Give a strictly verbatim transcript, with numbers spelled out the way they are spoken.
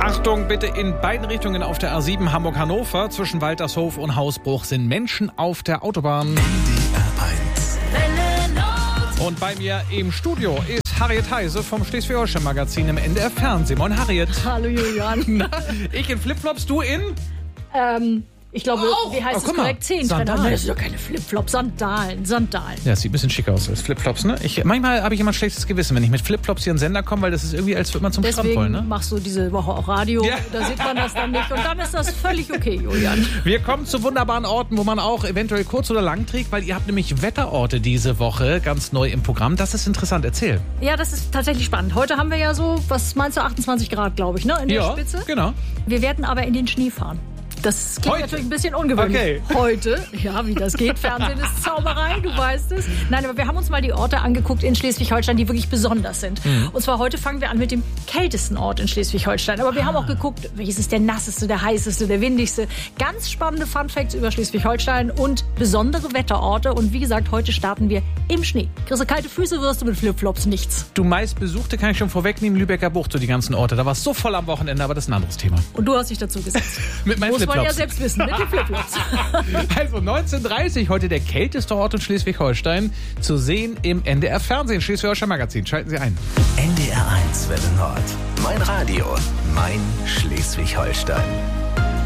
Achtung, bitte in beiden Richtungen auf der A sieben Hamburg-Hannover. Zwischen Waltershof und Hausbruch sind Menschen auf der Autobahn. N D R eins. Und bei mir im Studio ist Harriet Heise vom Schleswig-Holstein-Magazin im N D R Fernsehen. Moin, Harriet. Hallo, Julian. Na, ich in Flipflops, du in? Ähm, ich glaube, Oh, wie heißt oh, es guck mal. korrekt? Zehentrenner. Sandalen. Das sind doch keine Flipflops, Sandalen, Sandalen. Ja, sieht ein bisschen schick aus als Flipflops, ne? Ich, manchmal habe ich immer ein schlechtes Gewissen, wenn ich mit Flipflops hier in den Sender komme, weil das ist irgendwie, als würde man zum Strand Deswegen wollen, ne? machst du diese Woche auch Radio, Ja. da sieht man das dann nicht und dann ist das völlig okay, Julian. Wir kommen zu wunderbaren Orten, wo man auch eventuell kurz oder lang trägt, weil ihr habt nämlich Wetterorte diese Woche ganz neu im Programm. Das ist interessant, erzähl. Ja, das ist tatsächlich spannend. Heute haben wir ja so, was meinst du, achtundzwanzig Grad, glaube ich, ne, in der Ja, Spitze. genau. Wir werden aber in den Schnee fahren. Das klingt Heute? natürlich ein bisschen ungewöhnlich. Okay. Heute, ja, wie das geht. Fernsehen ist Zauberei, du weißt es. Nein, aber wir haben uns mal die Orte angeguckt in Schleswig-Holstein, die wirklich besonders sind. Mhm. Und zwar heute fangen wir an mit dem kältesten Ort in Schleswig-Holstein. Aber wir haben auch geguckt, welches ist der nasseste, der heißeste, der windigste. Ganz spannende Funfacts über Schleswig-Holstein und besondere Wetterorte. Und wie gesagt, heute starten wir im Schnee. Kriegst du kalte Füße, wirst du mit Flipflops nichts. Du meist besuchte, kann ich schon vorwegnehmen, Lübecker Bucht, so die ganzen Orte. Da war es so voll am Wochenende, aber das ist ein anderes Thema. Und du hast dich dazu gesetzt. Mit meinen Muss man ja Flipflops. selbst wissen, mit den Flipflops. Also neunzehn Uhr dreißig, heute der kälteste Ort in Schleswig-Holstein, zu sehen im N D R Fernsehen, Schleswig-Holstein-Magazin. Schalten Sie ein. N D R eins Welle Nord. Mein Radio. Mein Schleswig-Holstein.